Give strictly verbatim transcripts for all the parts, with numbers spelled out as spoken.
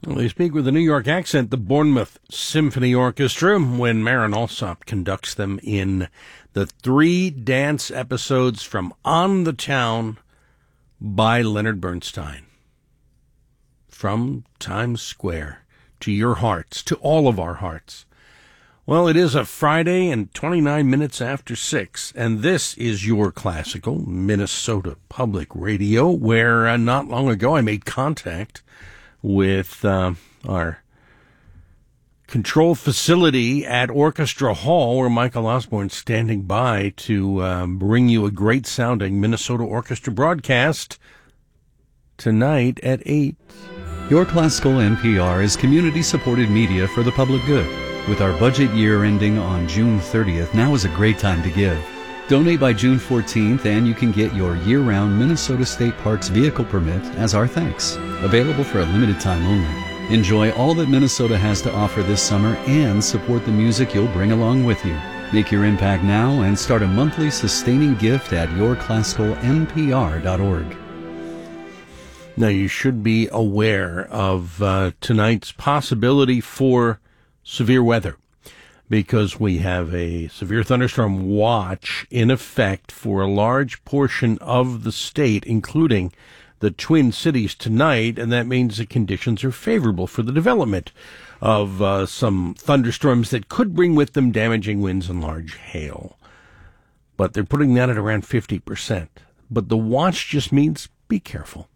Well, they speak with a New York accent, the Bournemouth Symphony Orchestra, when Marin Alsop conducts them in the three dance episodes from On the Town by Leonard Bernstein. From Times Square to your hearts, to all of our hearts. Well, it is a Friday and twenty-nine minutes after six, and this is your classical Minnesota Public Radio, where uh, not long ago I made contact with uh, our control facility at Orchestra Hall, where Michael Osborne's standing by to uh, bring you a great-sounding Minnesota Orchestra broadcast tonight at eight. Your Classical N P R is community-supported media for the public good. With our budget year ending on June thirtieth, now is a great time to give. Donate by June fourteenth and you can get your year-round Minnesota State Parks vehicle permit as our thanks. Available for a limited time only. Enjoy all that Minnesota has to offer this summer and support the music you'll bring along with you. Make your impact now and start a monthly sustaining gift at your classical n p r dot org. Now, you should be aware of uh, tonight's possibility for severe weather, because we have a severe thunderstorm watch in effect for a large portion of the state, including the Twin Cities tonight, and that means the conditions are favorable for the development of uh, some thunderstorms that could bring with them damaging winds and large hail. But they're putting that at around fifty percent. But the watch just means be careful.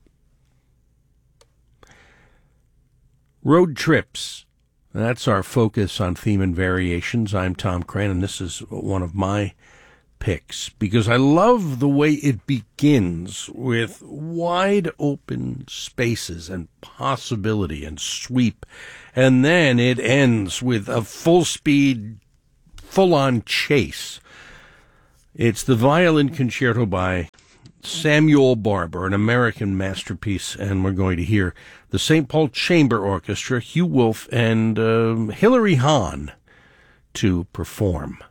Road trips. That's our focus on Theme and Variations. I'm Tom Crane, and this is one of my picks because I love the way it begins with wide open spaces and possibility and sweep, and then it ends with a full-speed, full-on chase. It's the Violin Concerto by Samuel Barber, an American masterpiece, and we're going to hear the Saint Paul Chamber Orchestra, Hugh Wolf, and uh, Hilary Hahn to perform.